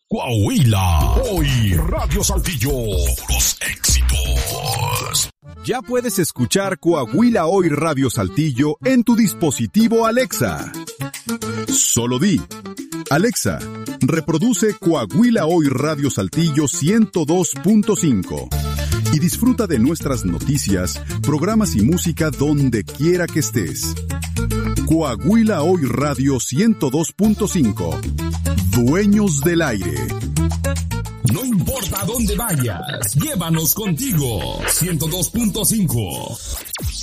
Coahuila, hoy Radio Saltillo, los éxitos. Ya puedes escuchar Coahuila Hoy Radio Saltillo en tu dispositivo Alexa. Solo di: Alexa, reproduce Coahuila Hoy Radio Saltillo 102.5 y disfruta de nuestras noticias, programas y música donde quiera que estés. Coahuila Hoy Radio 102.5. Dueños del aire. No importa a dónde vayas, llévanos contigo. 102.5.